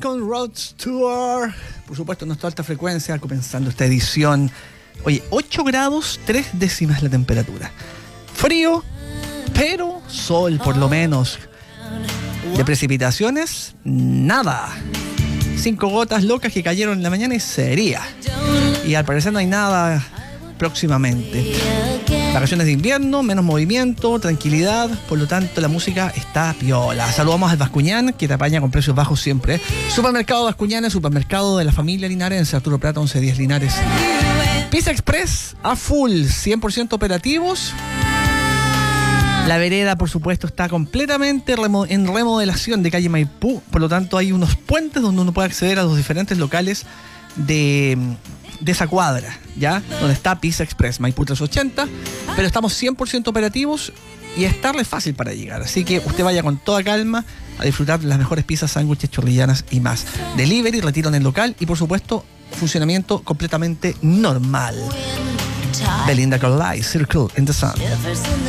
con Roads Tour. Por supuesto, nuestra alta frecuencia, comenzando esta edición. Oye, 8 grados, 3 décimas la temperatura. Frío, pero sol por lo menos. De precipitaciones, nada. 5 gotas locas que cayeron en la mañana y sería. Y al parecer no hay nada próximamente. Vacaciones de invierno, menos movimiento, tranquilidad, por lo tanto la música está piola. Saludamos al Bascuñán, que te apaña con precios bajos siempre. Supermercado Bascuñán, el supermercado de la familia Linares, Arturo Prat 1110 Linares. Pizza Express a full, 100% operativos. La vereda, por supuesto, está completamente en remodelación de calle Maipú, por lo tanto hay unos puentes donde uno puede acceder a los diferentes locales de esa cuadra, ¿ya? Donde está Pizza Express, Maipú 380, pero estamos 100% operativos y es tarde fácil para llegar, así que usted vaya con toda calma a disfrutar de las mejores pizzas, sándwiches, chorrillanas y más. Delivery, retiro en el local y por supuesto funcionamiento completamente normal. Belinda Carlisle, Circle in the Sun.